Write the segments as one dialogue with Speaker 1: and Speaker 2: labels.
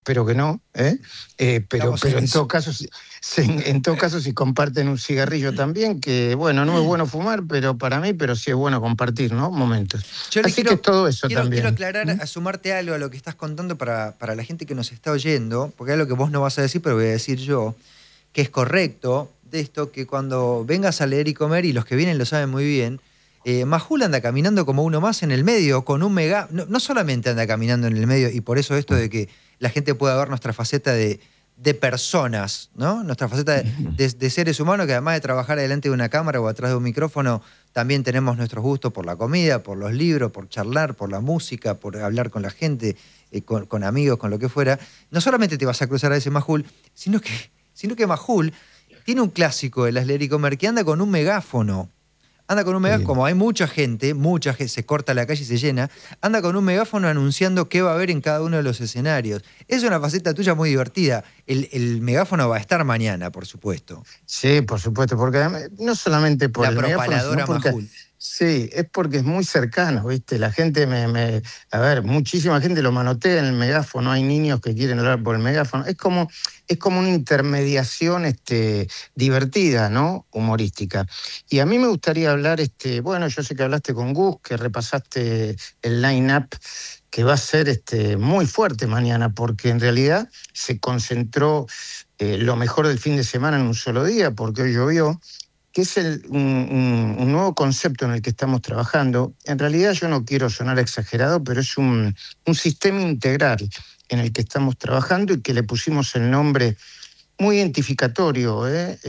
Speaker 1: espero que no, pero en todo caso, en todo caso, si comparten un cigarrillo también, que bueno, no es bueno fumar, pero para mí, pero sí es bueno compartir, ¿no? Momentos. Así que es todo eso también.
Speaker 2: Quiero aclarar, a sumarte algo a lo que estás contando para la gente que nos está oyendo, porque es lo que vos no vas a decir, pero voy a decir yo, que es correcto de esto, que cuando vengas a Leer y Comer, y los que vienen lo saben muy bien, Majul anda caminando como uno más en el medio, con un no solamente anda caminando en el medio, y por eso esto de que la gente pueda ver nuestra faceta de personas, ¿no? Nuestra faceta de seres humanos, que además de trabajar delante de una cámara o atrás de un micrófono, también tenemos nuestros gustos por la comida, por los libros, por charlar, por la música, por hablar con la gente, con amigos, con lo que fuera. No solamente te vas a cruzar a ese Majul, sino que Majul tiene un clásico de las Leer y Comer que anda con un megáfono. Anda con un megáfono, como hay mucha gente, se corta la calle y se llena, anda con un megáfono anunciando qué va a haber en cada uno de los escenarios. Es una faceta tuya muy divertida. El megáfono va a estar mañana, por supuesto.
Speaker 1: Sí, por supuesto, porque no solamente por
Speaker 2: la
Speaker 1: el megáfono, sino porque,
Speaker 2: Majul.
Speaker 1: Sí, es porque es muy cercano, ¿viste? La gente a ver, muchísima gente lo manotea en el megáfono, hay niños que quieren hablar por el megáfono. Es como una intermediación divertida, ¿no? Humorística. Y a mí me gustaría hablar, bueno, yo sé que hablaste con Gus, que repasaste el line-up que va a ser muy fuerte mañana, porque en realidad se concentró lo mejor del fin de semana en un solo día, porque hoy llovió, que es un nuevo concepto en el que estamos trabajando. En realidad yo no quiero sonar exagerado, pero es un sistema integral en el que estamos trabajando y que le pusimos el nombre muy identificatorio,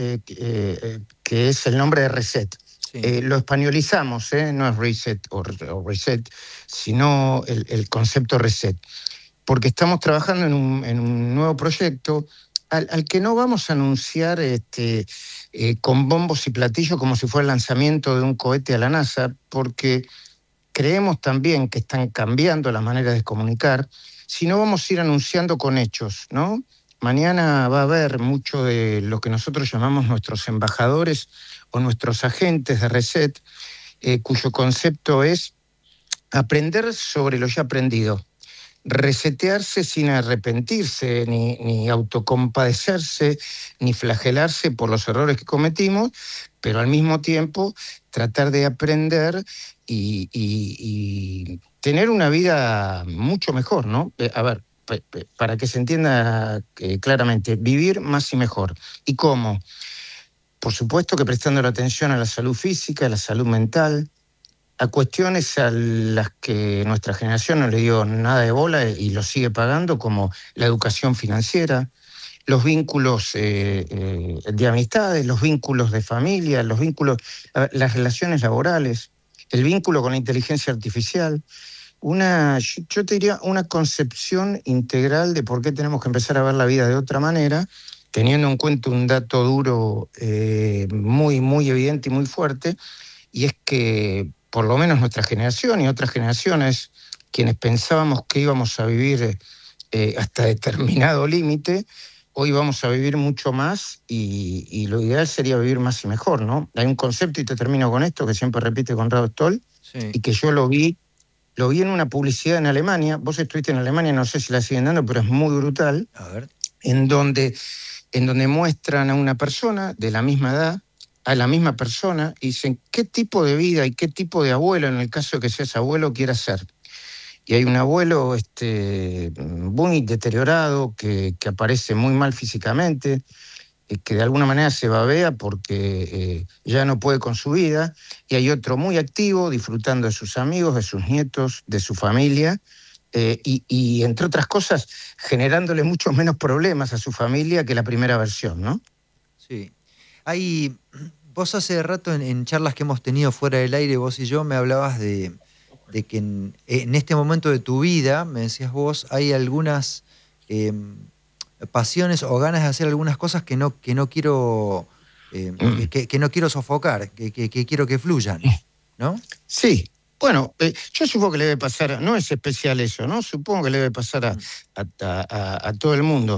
Speaker 1: que es el nombre de Reset. Sí. Lo españolizamos, no es Reset o Reset, sino el concepto Reset, porque estamos trabajando en un nuevo proyecto al que no vamos a anunciar con bombos y platillos como si fuera el lanzamiento de un cohete a la NASA, porque creemos también que están cambiando las maneras de comunicar, sino vamos a ir anunciando con hechos, ¿no? Mañana va a haber mucho de lo que nosotros llamamos nuestros embajadores o nuestros agentes de Reset, cuyo concepto es aprender sobre lo ya aprendido. Resetearse sin arrepentirse, ni autocompadecerse, ni flagelarse por los errores que cometimos, pero al mismo tiempo tratar de aprender y tener una vida mucho mejor, ¿no? A ver, para que se entienda claramente, vivir más y mejor. ¿Y cómo? Por supuesto que prestando la atención a la salud física, a la salud mental, a cuestiones a las que nuestra generación no le dio nada de bola y lo sigue pagando, como la educación financiera, los vínculos de amistades, los vínculos de familia, las relaciones laborales, el vínculo con la inteligencia artificial. Yo te diría una concepción integral de por qué tenemos que empezar a ver la vida de otra manera, teniendo en cuenta un dato duro muy, muy evidente y muy fuerte, y es que por lo menos nuestra generación y otras generaciones, quienes pensábamos que íbamos a vivir hasta determinado límite, hoy vamos a vivir mucho más y lo ideal sería vivir más y mejor, ¿no? Hay un concepto, y te termino con esto, que siempre repite Conrado Stoll, y que yo lo vi en una publicidad en Alemania. Vos estuviste en Alemania, no sé si la siguen dando, pero es muy brutal.
Speaker 2: A ver.
Speaker 1: En donde muestran a una persona de la misma edad, a la misma persona, y dicen qué tipo de vida y qué tipo de abuelo, en el caso de que seas abuelo, quiera ser. Y hay un abuelo muy deteriorado, que aparece muy mal físicamente, que de alguna manera se babea porque ya no puede con su vida, y hay otro muy activo, disfrutando de sus amigos, de sus nietos, de su familia, y entre otras cosas, generándole muchos menos problemas a su familia que la primera versión, ¿no?
Speaker 2: Sí. Vos hace rato en charlas que hemos tenido fuera del aire, vos y yo, me hablabas de que en este momento de tu vida, me decías vos, hay algunas pasiones o ganas de hacer algunas cosas que no quiero que no quiero sofocar, que quiero que fluyan, ¿no?
Speaker 1: Sí. Bueno, yo supongo que le debe pasar, no es especial eso, ¿no? Supongo que le debe pasar a todo el mundo.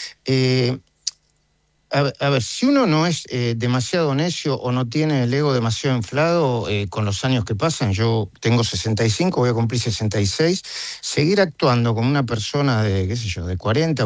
Speaker 1: A ver, si uno no es demasiado necio o no tiene el ego demasiado inflado con los años que pasan, yo tengo 65, voy a cumplir 66, seguir actuando como una persona de, qué sé yo, de 40